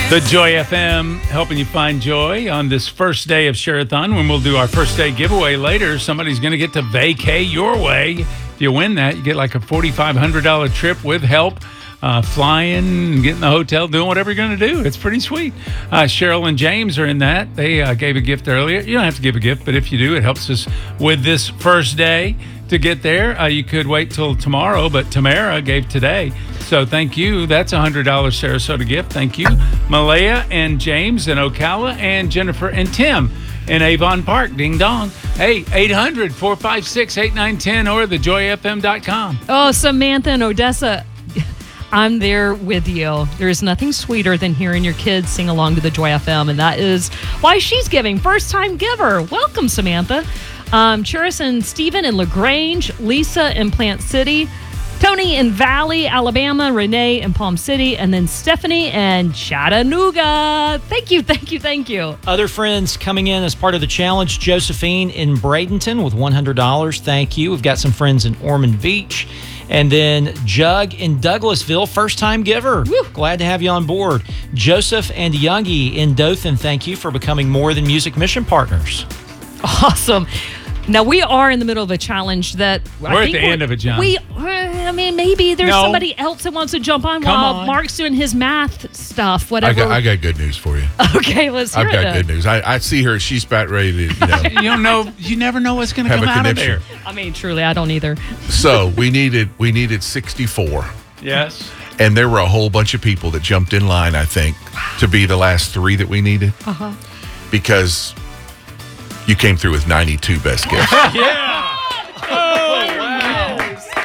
The Joy FM helping you find joy on this first day of Share-a-thon. When we'll do our first day giveaway later, somebody's going to get to vacay your way. If you win that, you get like a $4,500 trip with help, flying, getting the hotel, doing whatever you're going to do. It's pretty sweet. Cheryl and James are in that. They gave a gift earlier. You don't have to give a gift, but if you do, it helps us with this first day to get there. You could wait till tomorrow, but Tamara gave today. So thank you. That's a $100 Sarasota gift. Thank you. Malaya and James in Ocala and Jennifer and Tim in Avon Park. Ding dong. Hey, 800-456-8910 or thejoyfm.com. Oh, Samantha and Odessa, I'm there with you. There is nothing sweeter than hearing your kids sing along to the Joy FM, and that is why she's giving. First-time giver. Welcome, Samantha. Churis and Stephen in LaGrange, Lisa in Plant City, Tony in Valley, Alabama, Renee in Palm City, and then Stephanie and Chattanooga. Thank you, thank you, thank you. Other friends coming in as part of the challenge, Josephine in Bradenton with $100. Thank you. We've got some friends in Ormond Beach. And then Jug in Douglasville, first-time giver. Woo. Glad to have you on board. Joseph and Youngie in Dothan, thank you for becoming More Than Music Mission partners. Awesome. Now, we are in the middle of a challenge that... We're at the end of it, John. Maybe there's somebody else that wants to jump on while Mark's doing his math stuff, whatever. I got good news for you. Okay, let's hear it. I've got good news. I see her. She's about ready to, You never know what's going to come out of there. Truly, I don't either. So, we needed 64. Yes. And there were a whole bunch of people that jumped in line, I think, to be the last three that we needed. Uh-huh. Because you came through with 92 best gifts. Yeah. Oh, wow.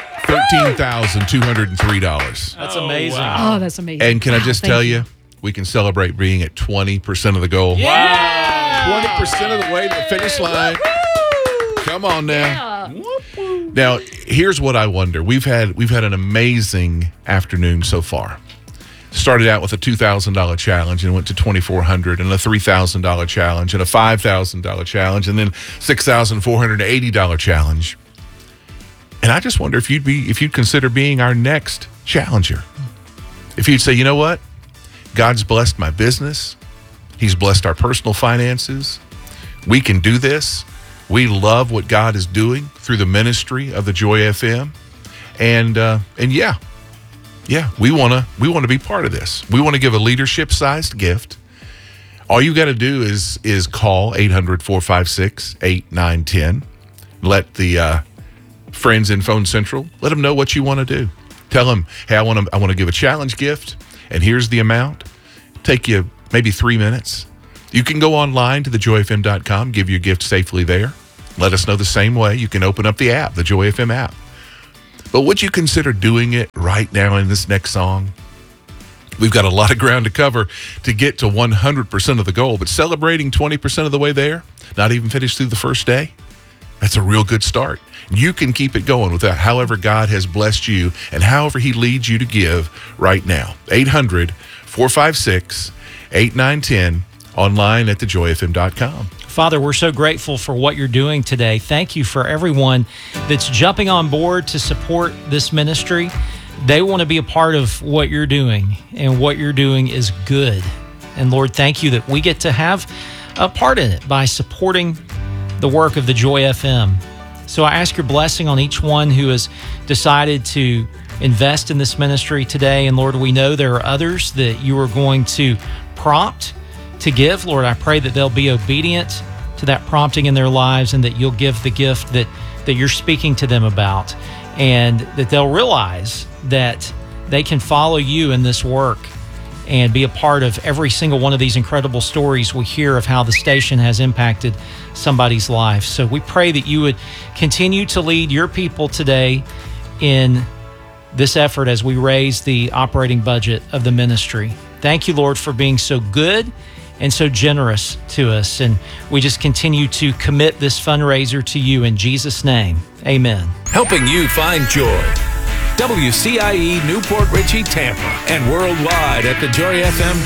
$13,203. That's amazing. Wow. Oh, that's amazing. And can I just tell you, we can celebrate being at 20% of the goal. Yeah. 20% of the way to the finish line. Woo-hoo. Come on now. Yeah. Now, here's what I wonder. We've had an amazing afternoon so far. Started out with a $2,000 challenge and went to $2,400 and a $3,000 challenge and a $5,000 challenge and then $6,480 challenge. And I just wonder if you'd consider being our next challenger. If you'd say, you know what? God's blessed my business. He's blessed our personal finances. We can do this. We love what God is doing through the ministry of the Joy FM. And yeah, we want to be part of this. We want to give a leadership-sized gift. All you got to do is call 800-456-8910. Let the friends in Phone Central, let them know what you want to do. Tell them, hey, I want to give a challenge gift, and here's the amount. Take you maybe 3 minutes. You can go online to thejoyfm.com, give your gift safely there. Let us know the same way. You can open up the app, the Joy FM app. But would you consider doing it right now in this next song? We've got a lot of ground to cover to get to 100% of the goal, but celebrating 20% of the way there, not even finished through the first day, that's a real good start. You can keep it going with that, however God has blessed you and however he leads you to give right now. 800-456-8910, online at thejoyfm.com. Father, we're so grateful for what you're doing today. Thank you for everyone that's jumping on board to support this ministry. They want to be a part of what you're doing, and what you're doing is good. And Lord, thank you that we get to have a part in it by supporting the work of the Joy FM. So I ask your blessing on each one who has decided to invest in this ministry today. And Lord, we know there are others that you are going to prompt to give. Lord, I pray that they'll be obedient to that prompting in their lives, and that you'll give the gift that you're speaking to them about, and that they'll realize that they can follow you in this work and be a part of every single one of these incredible stories we hear of how the station has impacted somebody's life. So we pray that you would continue to lead your people today in this effort as we raise the operating budget of the ministry. Thank you, Lord, for being so good and so generous to us. And we just continue to commit this fundraiser to you in Jesus' name. Amen. Helping you find joy. WCIE Newport Richey, Tampa, and worldwide at thejoyfm.com.